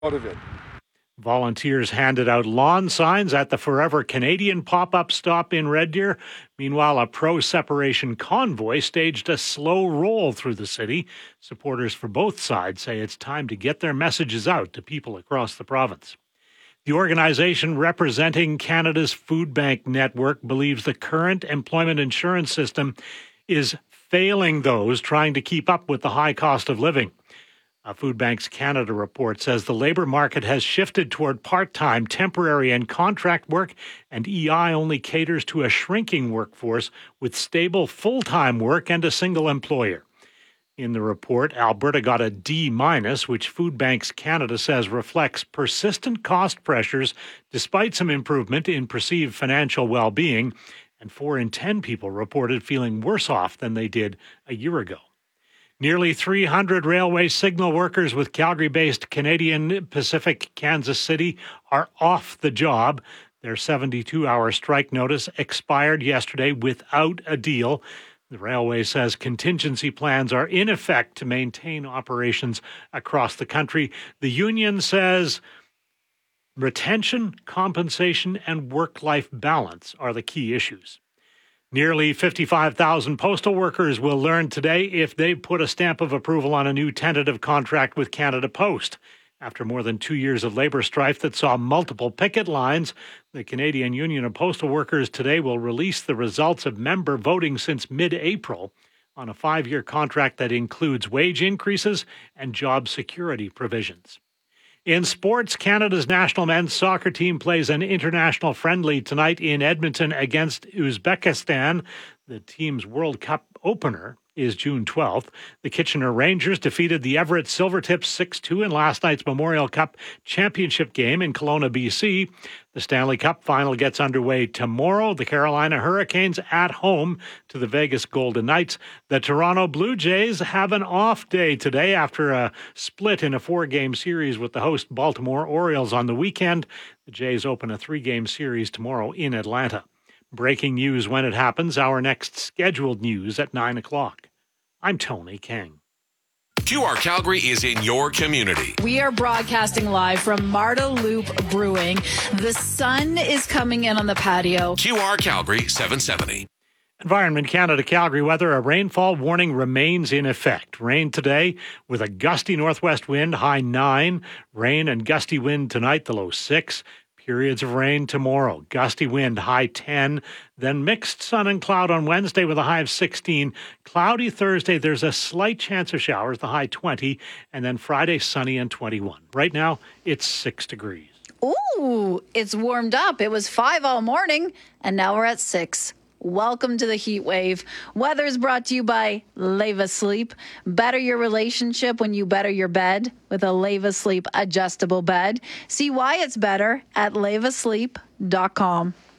out of it. Volunteers handed out lawn signs at the Forever Canadian pop-up stop in Red Deer. Meanwhile, a pro-separation convoy staged a slow roll through the city. Supporters for both sides say it's time to get their messages out to people across the province. The organization representing Canada's food bank network believes the current employment insurance system is failing those trying to keep up with the high cost of living. A Food Banks Canada report says the labor market has shifted toward part-time, temporary, and contract work, and EI only caters to a shrinking workforce with stable full-time work and a single employer. In the report, Alberta got a D-, which Food Banks Canada says reflects persistent cost pressures despite some improvement in perceived financial well-being, and 4 in 10 people reported feeling worse off than they did a year ago. Nearly 300 railway signal workers with Calgary-based Canadian Pacific Kansas City are off the job. Their 72-hour strike notice expired yesterday without a deal. The railway says contingency plans are in effect to maintain operations across the country. The union says retention, compensation, and work-life balance are the key issues. Nearly 55,000 postal workers will learn today if they put a stamp of approval on a new tentative contract with Canada Post. After more than 2 years of labor strife that saw multiple picket lines, the Canadian Union of Postal Workers today will release the results of member voting since mid-April on a 5-year contract that includes wage increases and job security provisions. In sports, Canada's national men's soccer team plays an international friendly tonight in Edmonton against Uzbekistan. The team's World Cup opener is June 12th. The Kitchener Rangers defeated the Everett Silvertips 6-2 in last night's Memorial Cup championship game in Kelowna, BC. The Stanley Cup final gets underway tomorrow. The Carolina Hurricanes at home to the Vegas Golden Knights. The Toronto Blue Jays have an off day today after a split in a 4-game series with the host Baltimore Orioles on the weekend. The Jays open a 3-game series tomorrow in Atlanta. Breaking news when it happens. Our next scheduled news at 9 o'clock. I'm Tony King. QR Calgary is in your community. We are broadcasting live from Marda Loop Brewing. The sun is coming in on the patio. QR Calgary 770. Environment Canada Calgary weather. A rainfall warning remains in effect. Rain today with a gusty northwest wind, high 9. Rain and gusty wind tonight, the low 6. Periods of rain tomorrow. Gusty wind, high 10. Then mixed sun and cloud on Wednesday with a high of 16. Cloudy Thursday, there's a slight chance of showers, the high 20. And then Friday, sunny and 21. Right now, it's 6 degrees. Ooh, it's warmed up. It was 5 all morning, and now we're at 6. Welcome to the heat wave. Weather is brought to you by Leva Sleep. Better your relationship when you better your bed with a Leva Sleep adjustable bed. See why it's better at levasleep.com.